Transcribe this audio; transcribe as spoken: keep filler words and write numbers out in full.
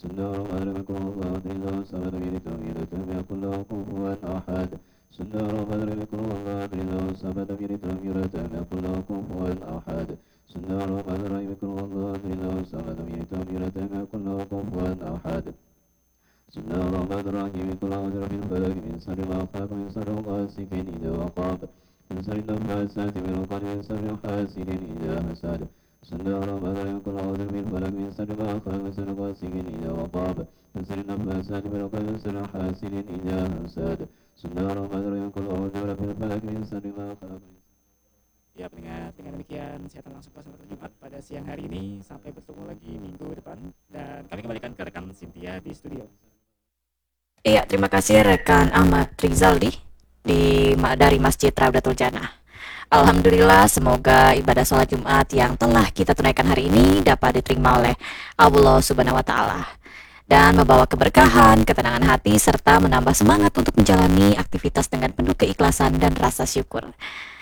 سنة رمضان يكون الله إلا صمد يلد ولم يكن له كفوا أحد سنة رمضان يكون الله إلا صمد يلد ولم يكن له كفوا أحد سنة رمضان يكون الله إلا صمد يلد ولم يكن له كفوا أحد بسم الله الرحمن الرحيم كل أعوذ برب الفلق من شر ما خلق من شر غاسق إذا وقب من شر النفاثات في العقد من شر حاسد إذا حسد بسم الله الرحمن الرحيم كل أعوذ برب الفلق من شر ما خلق من شر غاسق إذا وقب من شر النفاثات في العقد من شر حاسد إذا حسد بسم الله الرحمن الرحيم كل أعوذ برب الفلق من شر ما خلق. Ya pendengar, dengan demikian Sehat Langsung Pas Jumat pada siang hari ini. Sampai bertemu lagi minggu depan. Dan kami kembalikan ke rekan Cynthia di studio. Iya, terima kasih rekan Ahmad Rizaldi di dari Masjid Raudatul Jannah. Alhamdulillah, semoga ibadah sholat Jumat yang telah kita tunaikan hari ini dapat diterima oleh Allah Subhanahu wa Ta'ala dan membawa keberkahan, ketenangan hati, serta menambah semangat untuk menjalani aktivitas dengan penuh keikhlasan dan rasa syukur.